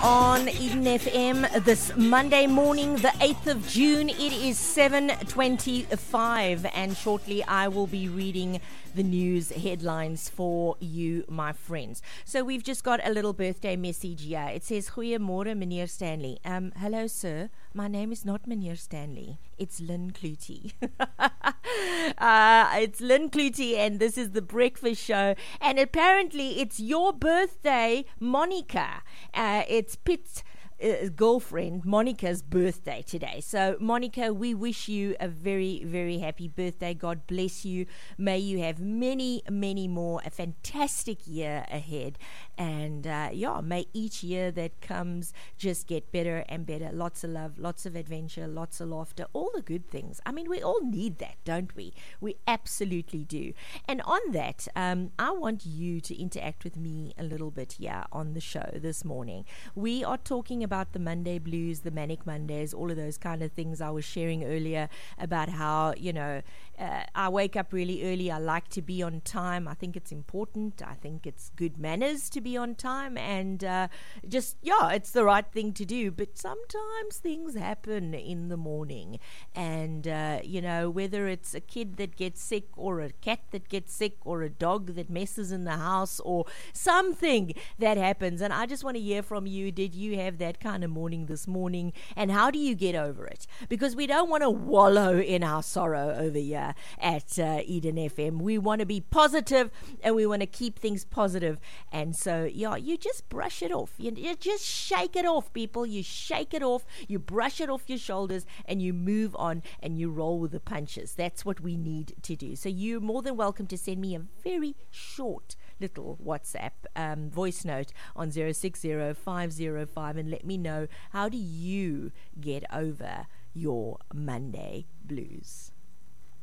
on Eden FM this Monday morning, the 8th of June. It is 7:25 and shortly I will be reading the news headlines for you, my friends. So we've just got a little birthday message here. It says, Goeiemorgen, Meneer Stanley. Hello, sir. My name is not Meneer Stanley. It's Lynn Clutie. It's Lynn Clutie, and this is the breakfast show. And apparently, it's your birthday, Monica. It's Pitt's girlfriend Monica's birthday today. So Monica, we wish you a very, very happy birthday. God bless you. May you have many, many more, a fantastic year ahead. And may each year that comes just get better and better. Lots of love, lots of adventure, lots of laughter, all the good things. I mean, we all need that, don't we? We absolutely do. And on that, I want you to interact with me a little bit here on the show this morning. We are talking about the Monday blues, the manic Mondays, all of those kind of things I was sharing earlier about how, I wake up really early. I like to be on time. I think it's important. I think it's good manners to be on time, and it's the right thing to do. But sometimes things happen in the morning, and whether it's a kid that gets sick or a cat that gets sick or a dog that messes in the house or something that happens, and I just want to hear from you. Did you have that kind of morning this morning, and how do you get over it? Because we don't want to wallow in our sorrow over here at Eden FM. We want to be positive, and we want to keep things positive. And so you just brush it off. You just shake it off, people. You shake it off, you brush it off your shoulders, and you move on, and you roll with the punches. That's what we need to do. So you're more than welcome to send me a very short little WhatsApp voice note on 060-505 and let me know, how do you get over your Monday blues?